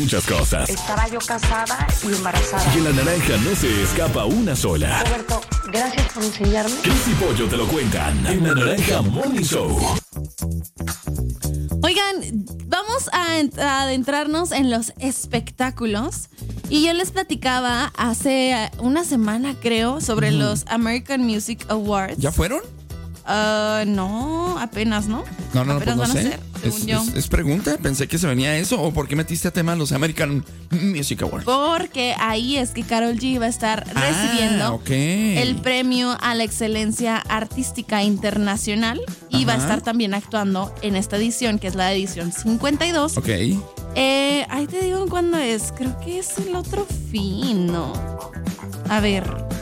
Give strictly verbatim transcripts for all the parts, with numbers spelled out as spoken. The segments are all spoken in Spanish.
muchas cosas. Estaba yo casada y embarazada. Y en la naranja no se escapa una sola. Roberto, gracias por enseñarme. Chris y Pollo te lo cuentan en la Naranja Morning Show. Oigan, vamos a, a adentrarnos en los espectáculos. Y yo les platicaba hace una semana, creo, sobre mm. los American Music Awards. ¿Ya fueron? Uh, no, apenas, ¿no? No, no, no, apenas pues no van sé. A ser, según es, yo. Es, es pregunta, pensé que se venía eso. ¿O por qué metiste a tema los American Music Awards? Porque ahí es que Karol G va a estar recibiendo ah, okay. el premio a la excelencia artística internacional. Y Ajá. va a estar también actuando en esta edición, que es la edición cincuenta y dos. Ok. Eh, ahí te digo cuándo es. Creo que es el otro fin, ¿no? A ver.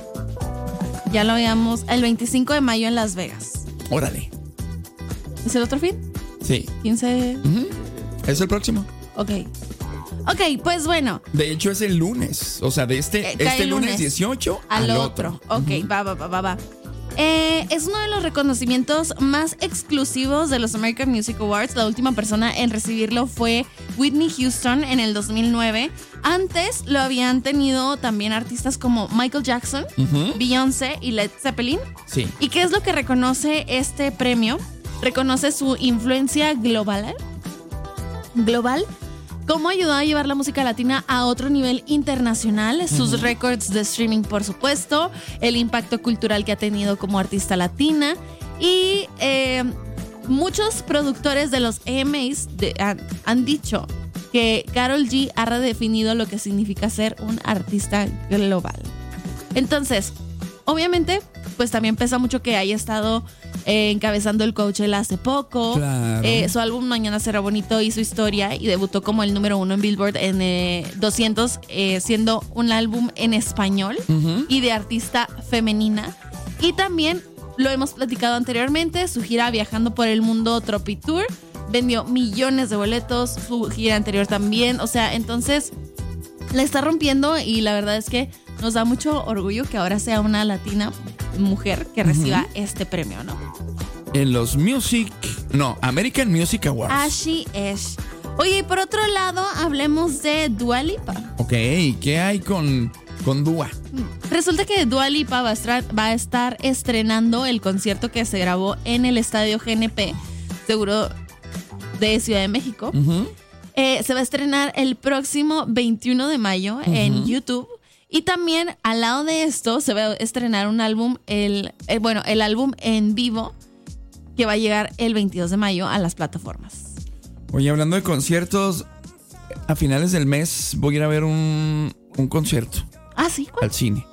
Ya lo veamos. El veinticinco de mayo en Las Vegas. Órale. ¿Es el otro fin? Sí. quince. Uh-huh. Es el próximo. Ok. Ok, pues bueno. De hecho, es el lunes. O sea, de este, eh, este lunes, lunes dieciocho al, al otro. otro. Ok, uh-huh. va, va, va, va, va. Eh, es uno de los reconocimientos más exclusivos de los American Music Awards. La última persona en recibirlo fue Whitney Houston en el dos mil nueve. Antes lo habían tenido también artistas como Michael Jackson, uh-huh. Beyoncé y Led Zeppelin. Sí. ¿Y qué es lo que reconoce este premio? Reconoce su influencia global. Global. Cómo ayudó a llevar la música latina a otro nivel internacional, sus uh-huh. récords de streaming, por supuesto, el impacto cultural que ha tenido como artista latina y eh, muchos productores de los A M As de, han, han dicho que Karol G ha redefinido lo que significa ser un artista global. Entonces, obviamente, pues también pesa mucho que haya estado eh, encabezando el Coachella hace poco. Claro. Eh, su álbum Mañana Será Bonito hizo historia y debutó como el número uno en Billboard en eh, doscientos, eh, siendo un álbum en español uh-huh. y de artista femenina. Y también, lo hemos platicado anteriormente, su gira Viajando por el Mundo Tropi Tour vendió millones de boletos, su gira anterior también. O sea, entonces la está rompiendo y la verdad es que nos da mucho orgullo que ahora sea una latina mujer que reciba uh-huh. este premio, ¿no? En los Music... No, American Music Awards. Así es. Oye, y por otro lado, hablemos de Dua Lipa. Ok, ¿qué hay con, con Dua? Resulta que Dua Lipa va a, estar, va a estar estrenando el concierto que se grabó en el Estadio G N P, seguro de Ciudad de México. Uh-huh. Eh, se va a estrenar el próximo veintiuno de mayo uh-huh. en YouTube. Y también al lado de esto se va a estrenar un álbum, el, el bueno, el álbum en vivo que va a llegar el veintidós de mayo a las plataformas. Oye, hablando de conciertos, a finales del mes voy a ir a ver un, un concierto. Ah, sí, ¿cuál? Al cine.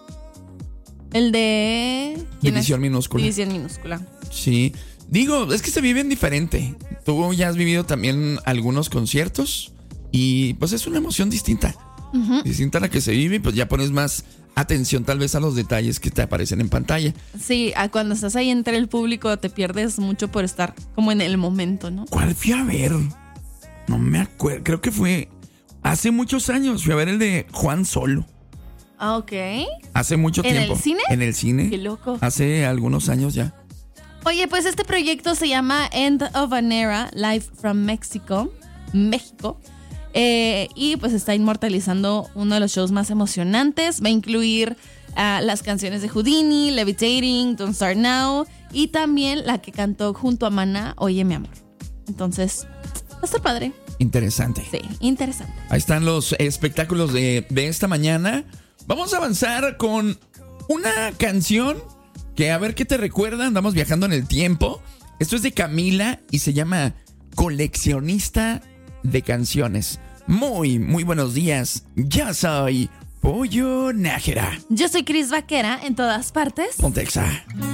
El de... División Minúscula. División Minúscula. Sí. Digo, es que se viven diferente. Tú ya has vivido también algunos conciertos y pues es una emoción distinta. Uh-huh. Distinta a la que se vive, pues ya pones más atención tal vez a los detalles que te aparecen en pantalla. Sí, cuando estás ahí entre el público te pierdes mucho por estar como en el momento, ¿no? ¿Cuál fui a ver? No me acuerdo, creo que fue hace muchos años. Fui a ver el de Juan Solo. Ah, ok. Hace mucho ¿En tiempo. el cine? En el cine. Qué loco. Hace algunos años ya. Oye, pues este proyecto se llama End of an Era, Live from Mexico, México. Eh, y pues está inmortalizando uno de los shows más emocionantes. Va a incluir uh, las canciones de Houdini, Levitating, Don't Start Now y también la que cantó junto a Maná, Oye mi amor. Entonces, va a estar padre. Interesante. Sí, interesante. Ahí están los espectáculos de, de esta mañana. Vamos a avanzar con una canción que a ver qué te recuerda. Andamos viajando en el tiempo. Esto es de Camila y se llama Coleccionista de Canciones. Muy, muy buenos días. Yo soy Pollo Nájera. Yo soy Cris Vaquera en todas partes. Pontexa.